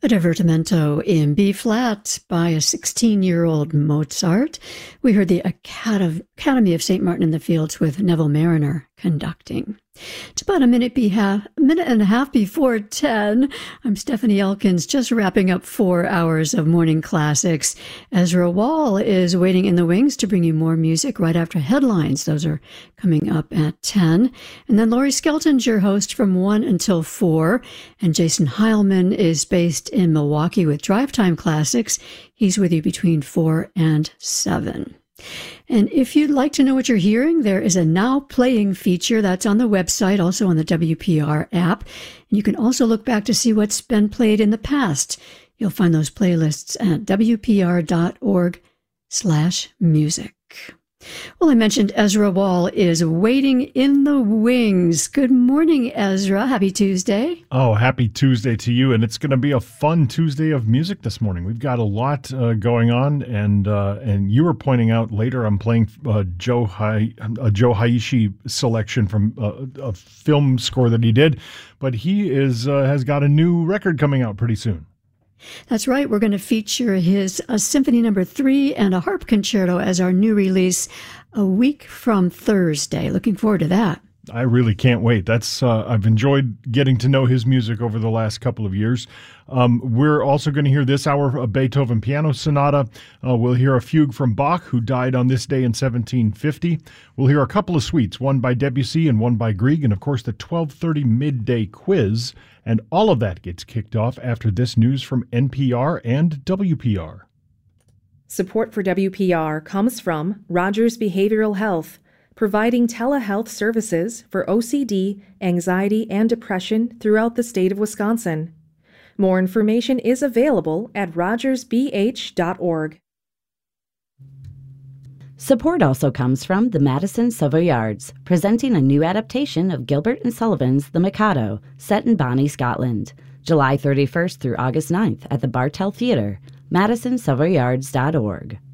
A divertimento in B-flat by a 16-year-old Mozart. We heard the Academy of St. Martin in the Fields with Neville Mariner conducting. It's about a minute and a half before 10. I'm Stephanie Elkins, just wrapping up 4 hours of morning classics. Ezra Wall is waiting in the wings to bring you more music right after headlines. Those are coming up at 10. And then Laurie Skelton's your host from 1 until 4. And Jason Heilman is based in Milwaukee with Drive Time Classics. He's with you between 4 and 7. And if you'd like to know what you're hearing, there is a Now Playing feature that's on the website, also on the WPR app. And you can also look back to see what's been played in the past. You'll find those playlists at wpr.org/music. Well, I mentioned Ezra Wall is waiting in the wings. Good morning, Ezra. Happy Tuesday. Oh, happy Tuesday to you. And it's going to be a fun Tuesday of music this morning. We've got a lot going on. And you were pointing out later, I'm playing Joe Hisaishi selection from a film score that he did. But he has got a new record coming out pretty soon. That's right. We're going to feature his Symphony No. 3 and a harp concerto as our new release a week from Thursday. Looking forward to that. I really can't wait. I've enjoyed getting to know his music over the last couple of years. We're also going to hear this hour a Beethoven piano sonata. We'll hear a fugue from Bach, who died on this day in 1750. We'll hear a couple of suites, one by Debussy and one by Grieg, and of course the 12:30 midday quiz. And all of that gets kicked off after this news from NPR and WPR. Support for WPR comes from Rogers Behavioral Health, providing telehealth services for OCD, anxiety, and depression throughout the state of Wisconsin. More information is available at rogersbh.org. Support also comes from the Madison Savoyards, presenting a new adaptation of Gilbert and Sullivan's The Mikado, set in Bonnie, Scotland, July 31st through August 9th at the Bartell Theatre, madisonsavoyards.org.